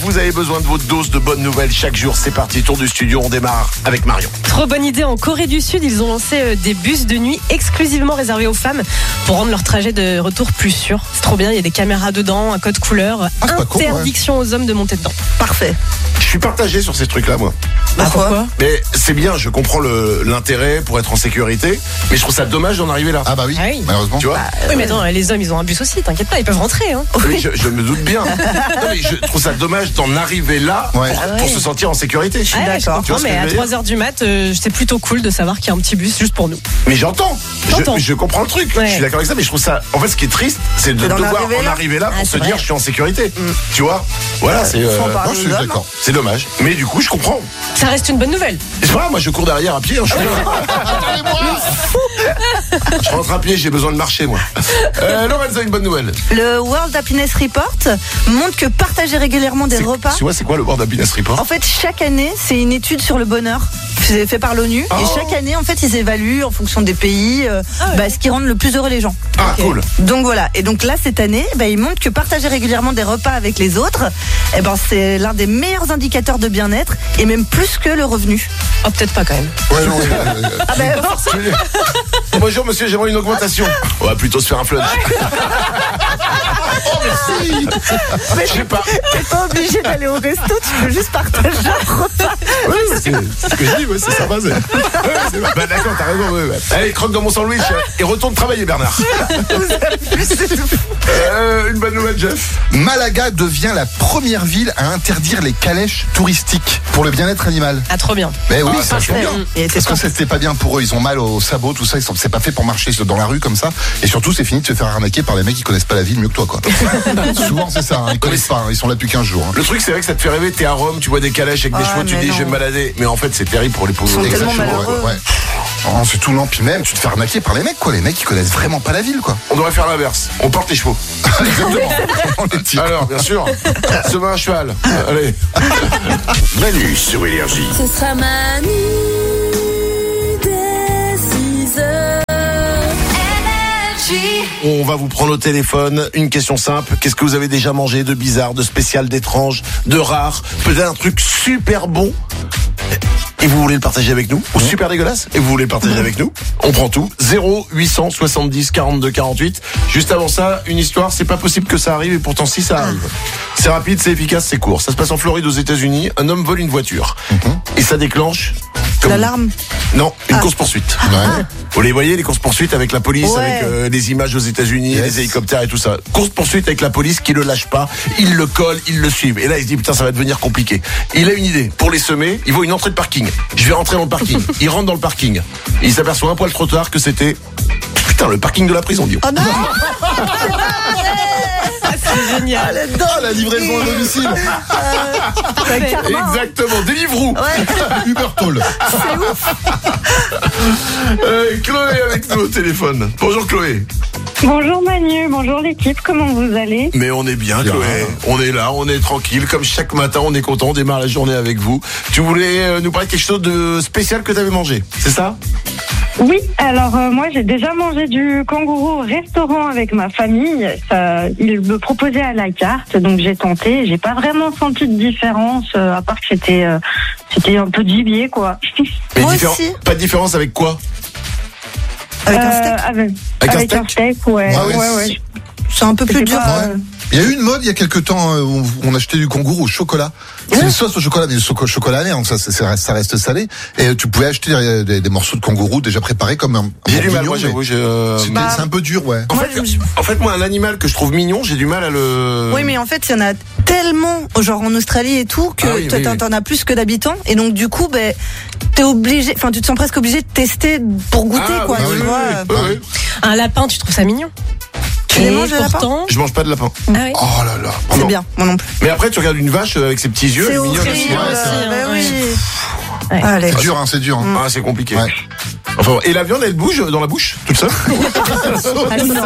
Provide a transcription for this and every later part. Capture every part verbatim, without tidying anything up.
Vous avez besoin de votre dose de bonnes nouvelles chaque jour. C'est parti, tour du studio, on démarre avec Marion. Trop bonne idée, en Corée du Sud, ils ont lancé des bus de nuit exclusivement réservés aux femmes pour rendre leur trajet de retour plus sûr. C'est trop bien, il y a des caméras dedans, un code couleur, Ah, c'est pas con, interdiction aux hommes de monter dedans. Parfait. Je suis partagé sur ces trucs-là, moi. Bah, pourquoi ? Mais c'est bien, je comprends le, l'intérêt pour être en sécurité, mais je trouve ça dommage d'en arriver là. Ah bah oui, Ah oui. malheureusement. Tu vois Oui, mais attends, les hommes, ils ont un bus aussi, t'inquiète pas, ils peuvent rentrer. Hein. Oui, je, je me doute bien. Non, mais je trouve ça dommage d'en arriver là Ouais. pour, Ah ouais. pour se sentir en sécurité. Ouais, d'accord. je Tu vois comprends, ce que mais je à veux dire trois heures du mat, euh, c'est plutôt cool de savoir qu'il y a un petit bus juste pour nous. Mais j'entends. T'entends. Je, je comprends le truc. Ouais. Je suis d'accord avec ça, mais je trouve ça. En fait, ce qui est triste, c'est de C'est d'en devoir arriver en là. arriver là pour Ah, se c'est dire vrai. je suis en sécurité. Tu vois Voilà, c'est. euh, Faut en parler. Non, je suis Pardon, d'accord. c'est dommage. Mais du coup, je comprends. Ça reste une bonne nouvelle. C'est pas, moi, je cours derrière à pied. Hein, je, suis... je rentre à pied, j'ai besoin de marcher, moi. Euh, Lorenza, une bonne nouvelle. Le World Happiness Report montre que partager régulièrement des C'est- repas. Tu vois, c'est quoi le World Happiness Report En fait, chaque année, c'est une étude sur le bonheur. C'est fait par l'ONU. Oh. Et chaque année, en fait, ils évaluent en fonction des pays euh, Ah ouais. bah, ce qui rend le plus heureux les gens. Ah, Ok. cool. Donc voilà. Et donc là, cette année, bah, ils montrent que partager régulièrement des repas avec les autres, eh ben, c'est l'un des meilleurs indicateurs de bien-être et même plus que le revenu. Oh, peut-être pas quand même. Ouais, non, euh, euh, Ah ben, Bonjour, monsieur, j'aimerais une augmentation. On va plutôt se faire un flunch. Oh, merci. Je sais pas. t'es pas obligé d'aller au resto, tu peux juste partager un repas. Oui, c'est, c'est ce que je dis, ouais, c'est sympa. C'est... Ouais, c'est... Bah d'accord, t'as raison. Ouais, ouais. Allez, croque dans mon sandwich et retourne travailler, Bernard. Euh, une bonne nouvelle, Jeff. Malaga devient la première ville à interdire les calèches touristiques pour le bien-être animal. Ah, trop bien. Mais oui, Ah, ça c'est parfait. bien. Et c'est Parce que c'était pas bien pour eux, ils ont mal aux sabots, tout ça, ils sont- c'est pas fait pour marcher dans la rue comme ça. Et surtout, c'est fini de se faire arnaquer par les mecs qui connaissent pas la ville mieux que toi, quoi. Souvent, c'est ça, hein, ils connaissent pas, hein, ils sont là depuis quinze jours. hein. Le truc, c'est vrai que ça te fait rêver. T'es à Rome, tu vois des calèches avec des Ah, chevaux, tu te mais dis non. je vais me balader. Mais en fait, c'est terrible pour les pauvres. Ils sont tellement Exactement, ouais, malheureux. ouais. Oh, c'est tout lent, puis même, tu te fais arnaquer par les mecs, quoi. Les mecs, ils connaissent vraiment pas la ville, quoi. On devrait faire l'inverse. On porte les chevaux. Exactement. On les tire. Alors, bien sûr, se met un cheval. Euh, allez. Manu sur Énergie. Ce sera Manu dès six heures. Énergie. On va vous prendre au téléphone. Une question simple. Qu'est-ce que vous avez déjà mangé de bizarre, de spécial, d'étrange, de rare? Peut-être un truc super bon et vous voulez le partager avec nous? Ou super dégueulasse et vous voulez le partager avec nous? On prend tout. zéro huit cent soixante-dix quarante-deux quarante-huit. Juste avant ça, une histoire. C'est pas possible que ça arrive et pourtant si ça arrive. C'est rapide, c'est efficace, c'est court. Ça se passe en Floride aux États-Unis. Un homme vole une voiture et ça déclenche comme- L'alarme. Non, une course poursuite. Ouais. Vous les voyez, les courses poursuites avec la police, Ouais. avec euh, les images aux États-Unis, Yes. les hélicoptères et tout ça. Course poursuite avec la police qui le lâche pas, ils le collent, ils le suivent. Et là, il se dit putain, ça va devenir compliqué. Il a une idée. Pour les semer, il voit une entrée de parking. Je vais rentrer dans le parking. Il rentre dans le parking. Et il s'aperçoit un poil trop tard que c'était putain le parking de la prison. Dit. Oh non. C'est génial. Ah, la livraison à domicile. Parfait. Exactement. Deliveroo. Uber Toll. Euh, Chloé avec nous au téléphone. Bonjour Chloé. Bonjour Manu, bonjour l'équipe, comment vous allez? Mais on est bien, Bien. Chloé. On est là, on est tranquille. Comme chaque matin, on est content. On démarre la journée avec vous. Tu voulais euh, nous parler de quelque chose de spécial que tu avais mangé, c'est ça? Oui, alors euh, moi j'ai déjà mangé du kangourou au restaurant avec ma famille. Ça, ils me proposaient à la carte, donc j'ai tenté. J'ai pas vraiment senti de différence, euh, à part que c'était euh, c'était un peu de gibier quoi. Mais Moi différen- aussi. Pas de différence avec quoi? Avec un Euh, steak. avec, Avec un avec un steak steak, ouais, Ah ouais, ouais, c'est- ouais. C'est un peu plus C'était dur. pas, euh, Il y a eu une mode il y a quelques temps euh, où on achetait du kangourou au chocolat. C'est une sauce au chocolat, mais le choco- chocolat amer, donc ça, c'est- ça reste, ça reste salé. Et euh, tu pouvais acheter euh, des, des morceaux de kangourou déjà préparés comme un. J'ai un du mal, mignon, moi, mais j'avoue. j'ai, euh, c'est Bah, c'est un peu dur, ouais. En, Moi, fait, je me suis- en fait, moi, un animal que je trouve mignon, j'ai du mal à le. Oui, mais en fait, il y en a tellement, genre en Australie et tout, que Ah oui, toi, oui, t'en oui. t'en as plus que d'habitants. Et donc, du coup, ben, t'es obligé, enfin, tu te sens presque obligé de tester pour goûter, Ah, quoi. oui, tu oui, vois. oui, oui, oui. Un lapin, tu trouves ça mignon? Tu les Et manges, les lapins pourtant... Je mange pas de lapin. Ah oui. Oh là là. C'est Non. bien, moi non plus. Mais après, tu regardes une vache avec ses petits yeux, C'est elle est mignonne horrible. aussi. Ouais, hein. c'est vrai. Ben oui. Ouais. Allez. C'est dur, hein, c'est dur. Hein. Ah, c'est compliqué. Ouais. Enfin, et la viande, elle bouge dans la bouche, toute seule. Ah, non.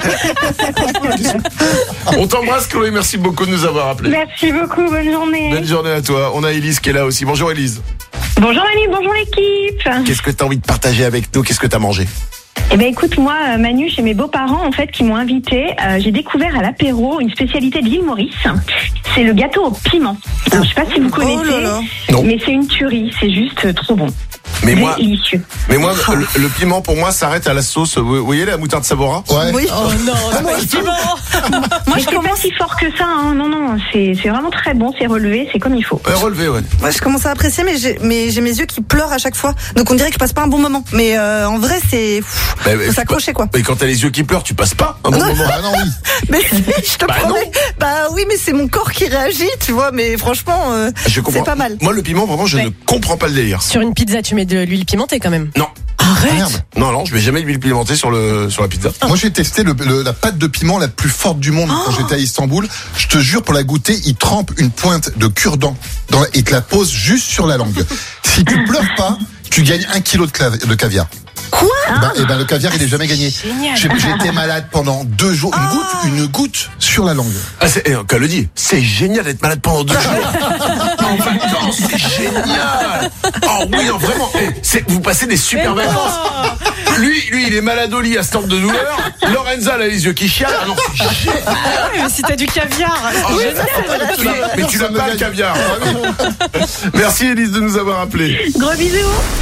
On t'embrasse, Chloé. Merci beaucoup de nous avoir appelés. Merci beaucoup, bonne journée. Bonne journée à toi. On a Élise qui est là aussi. Bonjour, Élise. Bonjour Manu, bonjour l'équipe. Qu'est-ce que tu as envie de partager avec nous? Qu'est-ce que tu as mangé? Eh ben écoute, moi, euh, Manu, chez mes beaux-parents, en fait, qui m'ont invité, euh, j'ai découvert à l'apéro une spécialité de l'île Maurice. C'est le gâteau au piment. Alors, je sais pas si vous connaissez, Oh là là. Non. mais c'est une tuerie. C'est juste euh, trop bon. Mais moi, Délicieux. mais moi, le, le piment pour moi s'arrête à la sauce. Vous voyez la moutarde Sabora? Ouais. Oui. Oh non, c'est pas le piment. Moi, Mais je c'est commence, pas si fort que ça, hein. Non, non, c'est c'est vraiment très bon, c'est relevé, c'est comme il faut. Euh, relevé, ouais. moi, je commence à apprécier, mais j'ai, mais j'ai mes yeux qui pleurent à chaque fois. Donc, on dirait que je passe pas un bon moment. Mais euh, en vrai, c'est. pff, Bah, faut bah, s'accrocher, quoi. Mais quand t'as les yeux qui pleurent, tu passes pas un bon Non. moment. Ah non, oui. Mais si, je te Bah promets. non. Bah oui, mais c'est mon corps qui réagit, tu vois. Mais franchement, euh, Je comprends. c'est pas mal. Moi, le piment, vraiment, je Ouais. ne comprends pas le délire. Sur une pizza, tu mets de l'huile pimentée quand même. Non. Arrête. Merde. Non, non, je mets jamais d'huile pimentée sur le sur la pizza. Moi, j'ai testé le, le- la pâte de piment la plus forte du monde quand j'étais à Istanbul. Je te jure, pour la goûter, ils trempent une pointe de cure-dent dans la- et te la posent juste sur la langue. Si tu pleures pas, tu gagnes un kilo de, clav- de caviar. Quoi? Et ben, eh ben, le caviar, il est jamais gagné. Génial. J'ai j'ai été malade pendant deux jours. Une goutte, une goutte sur la langue. Ah, c'est, eh, qu'elle le dit, c'est génial d'être malade pendant deux jours. En vacances, c'est génial. Oh oui, non, vraiment. Eh, c'est, vous passez des super Mais non. vacances. Lui, lui, il est malade au lit à stand de douleur. Lorenza, elle a les yeux qui chialent. Ah non, c'est génial. Ah ouais, mais si t'as du caviar, c'est Oh, génial. tu l'as- mais tu l'as pas le caviar. Merci Élise de nous avoir appelés. Gros bisous.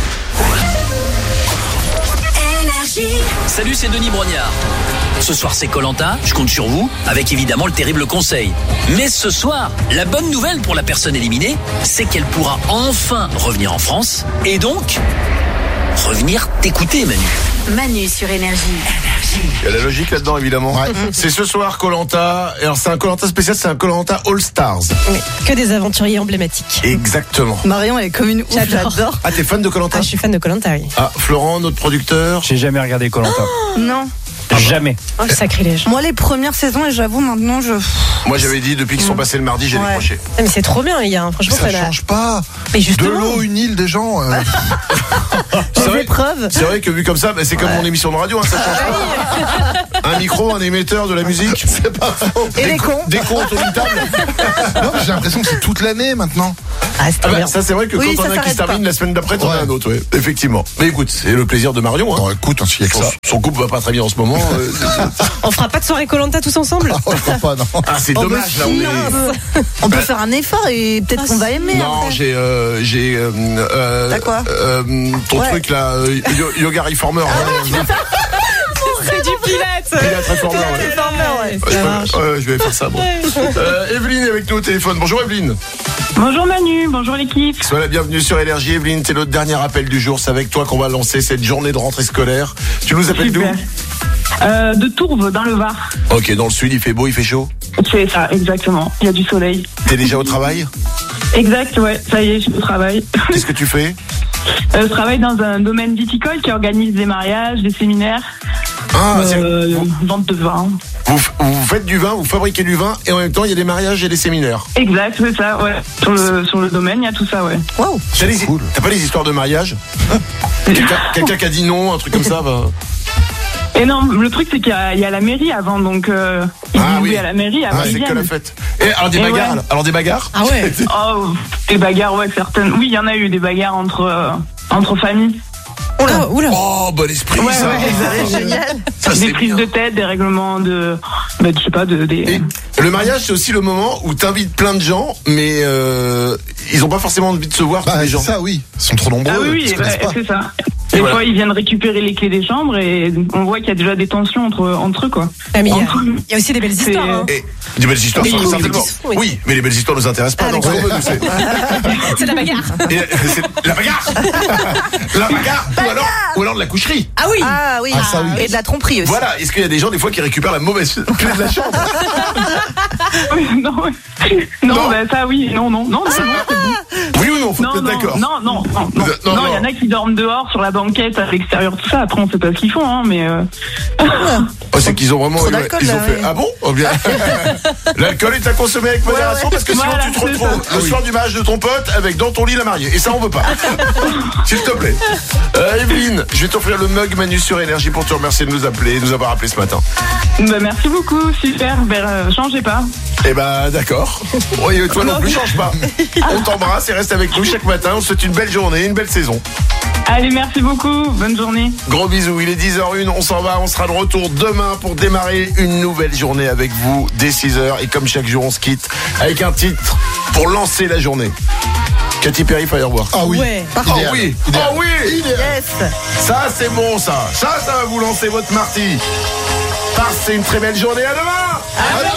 Salut, c'est Denis Brognard. Ce soir, c'est Koh-Lanta, je compte sur vous, avec évidemment le terrible conseil. Mais ce soir, la bonne nouvelle pour la personne éliminée, c'est qu'elle pourra enfin revenir en France, et donc, revenir t'écouter, Manu. Manu sur Énergie. Il y a la logique là-dedans, évidemment. C'est ce soir Koh-Lanta. Alors, c'est un Koh-Lanta spécial, c'est un Koh-Lanta All Stars. Oui, que des aventuriers emblématiques. Exactement. Marion, elle est comme une ouf, J'adore. j'adore. Ah, t'es fan de Koh-Lanta? Ah, je suis fan de Koh-Lanta, oui. Ah, Florent, notre producteur. J'ai jamais regardé Koh-Lanta. Non. Jamais. Oh, le sacrilège. Moi, les premières saisons, et j'avoue, maintenant, je. Moi, j'avais dit, depuis qu'ils sont passés le mardi, j'ai Ouais. décroché. Ah, mais c'est trop bien, les gars. Franchement, Ça ça n'a- change pas. Mais De justement. l'eau, une île, des gens. euh, C'est Les vrai, épreuves. c'est vrai que vu comme ça, bah, c'est comme mon émission de radio, hein, ça change pas. Un micro, un émetteur, de la musique. C'est pas faux. Et Des les co- cons. Des cons autour d'une table. Non, mais j'ai l'impression que c'est toute l'année maintenant. Ah, c'est Ah trop bah, bien. ça, c'est vrai que Oui, quand on ça a un qui se s'arrête termine pas. la semaine d'après, t'en as Ouais. un autre, ouais. Effectivement. Mais écoute, c'est le plaisir de Marion, hein. Bon, écoute, hein, s'il y a que Son, ça. son couple va pas très bien en ce moment. euh, On fera pas de soirée Koh-Lanta tous ensemble? Oh, je crois pas, non. Ah, c'est Oh, dommage, bah, là, on si, est. on peut- On peut faire un effort et peut-être qu'on va aimer. Non, après. j'ai, euh, j'ai, euh, euh, T'as quoi euh, ton Ouais. truc là, euh, yo- yoga reformer. hein. C'est du pilates. Pilates reformer, ouais. Reformer, ouais. Ouais, Ça je, marche. peux- ouais, je vais faire ça, bon. Euh, Evelyne est avec nous au téléphone. Bonjour Evelyne. Bonjour Manu, bonjour l'équipe. Sois la bienvenue sur Énergie. Evelyne, c'est notre dernier appel du jour. C'est avec toi qu'on va lancer cette journée de rentrée scolaire. Tu nous appelles d'où? Super. Euh, de Tourves, dans le Var. Ok, dans le sud, il fait beau, il fait chaud. C'est ça, exactement. Il y a du soleil. T'es déjà au travail? Exact, ouais, ça y est, je travaille. Qu'est-ce que tu fais? Euh, je travaille dans un domaine viticole qui organise des mariages, des séminaires, Ah, c'est- euh, vente de vin. vous, vous faites du vin, vous fabriquez du vin, et en même temps, il y a des mariages et des séminaires. Exact, c'est ça, ouais. Sur le, sur le domaine, il y a tout ça, ouais. Waouh. T'as, les- cool. t'as pas les histoires de mariage? Quelqu'un, quelqu'un qui a dit non, un truc comme ça, bah. Et non, le truc, c'est qu'il y a, il y a la mairie avant, donc euh, ils Ah disent oui. oui à la mairie, avant Ah, ils c'est que la viennent. fête. Et alors des Et bagarres, ouais. alors, alors des bagarres? Ah ouais. Oh, des bagarres, ouais, certaines. Oui, il y en a eu des bagarres entre, euh, entre familles. Oula, oula. Oh, bon esprit, Ouais, ça. ouais, C'est génial. Ça, des c'est prises bien. de tête, des règlements de, bah, je sais pas, de, des. Et le mariage, c'est aussi le moment où t'invites plein de gens, mais euh, ils ont pas forcément envie de se voir, tous Bah, les c'est gens. ça, oui. Ils sont trop nombreux. Ah oui, ils oui, se bah, connaissent pas. c'est ça. Des Voilà. fois, ils viennent récupérer les clés des chambres et on voit qu'il y a déjà des tensions entre, entre eux, quoi. Ah, mais il y a- Entre- il y a aussi des belles C'est- histoires. hein. Et des belles histoires, Mais ça, oui, certainement. oui, oui. Oui, mais les belles histoires nous intéressent pas. Ah, non, d'accord. c'est- c'est- C'est de la bagarre. Et, euh, c'est la bagarre. La bagarre. Ou alors, ou alors de la coucherie. Ah oui. Ah oui. Ah, ça, oui. Et de la tromperie aussi. Voilà. Est-ce qu'il y a des gens des fois qui récupèrent la mauvaise clé de la chambre? Oui, non, ouais. non, Non. bah, ça, oui, non, non, non, c'est bon, c'est bon. Oui ou non? Faut Non, être non, d'accord. non, non, non, non, Non, non, non. il y en a qui dorment dehors sur la banquette à l'extérieur, tout ça. Après, on sait pas ce qu'ils font, hein, mais euh... Oh, c'est qu'ils ont vraiment Trop ils d'alcool, ils ont là, fait ouais. ah bon. Oh, bien. L'alcool est à consommer avec modération ouais. parce que sinon Voilà, tu te c'est retrouves ça. le soir du mariage de ton pote avec dans ton lit la mariée et ça on veut pas. S'il te plaît. Euh, Evelyne, je vais t'offrir le mug Manu sur Énergie pour te remercier de nous appeler, de nous avoir appelé ce matin. bah, merci beaucoup, super. Ben, euh, changez pas. Eh ben d'accord. Oui, toi non plus change pas. On t'embrasse et reste avec nous chaque matin. On te souhaite une belle journée, une belle saison. Allez, merci beaucoup. Bonne journée. Gros bisous, il est dix heures une, on s'en va, on sera de retour demain pour démarrer une nouvelle journée avec vous dès six heures. Et comme chaque jour, on se quitte avec un titre pour lancer la journée. Katy Perry, Firework. Ah oui. Ouais. Ah Idéal. oui, Idéal. ah oui. Yes. Ça, c'est bon, ça. Ça, ça va vous lancer votre mardi. Passez une très belle journée. À demain.